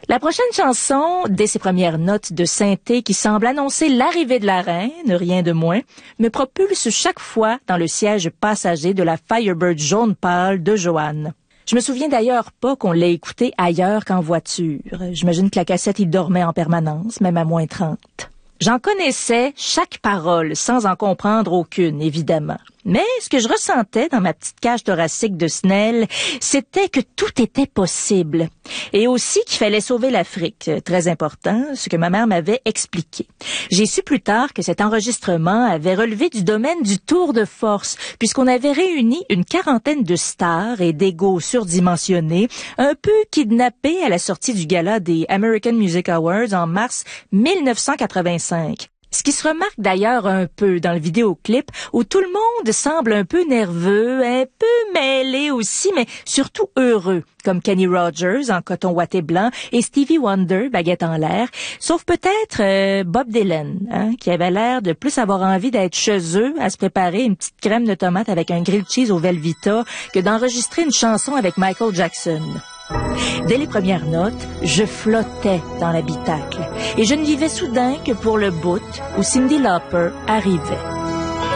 La prochaine chanson, dès ses premières notes de synthé qui semble annoncer l'arrivée de la reine, rien de moins, me propulse chaque fois dans le siège passager de la Firebird jaune pâle de Joanne. Je me souviens d'ailleurs pas qu'on l'ait écoutée ailleurs qu'en voiture. J'imagine que la cassette y dormait en permanence, même à moins 30. J'en connaissais chaque parole, sans en comprendre aucune, évidemment. Mais ce que je ressentais dans ma petite cage thoracique de Snell, c'était que tout était possible. Et aussi qu'il fallait sauver l'Afrique. Très important, ce que ma mère m'avait expliqué. J'ai su plus tard que cet enregistrement avait relevé du domaine du tour de force, puisqu'on avait réuni une quarantaine de stars et d'égos surdimensionnés, un peu kidnappés à la sortie du gala des American Music Awards en mars 1985. Ce qui se remarque d'ailleurs un peu dans le vidéoclip où tout le monde semble un peu nerveux, un peu mêlé aussi, mais surtout heureux, comme Kenny Rogers en coton ouaté blanc et Stevie Wonder, baguette en l'air, sauf peut-être Bob Dylan, qui avait l'air de plus avoir envie d'être chez eux à se préparer une petite crème de tomate avec un grilled cheese au Velveeta que d'enregistrer une chanson avec Michael Jackson. Dès les premières notes, je flottais dans l'habitacle et je ne vivais soudain que pour le bout où Cyndi Lauper arrivait.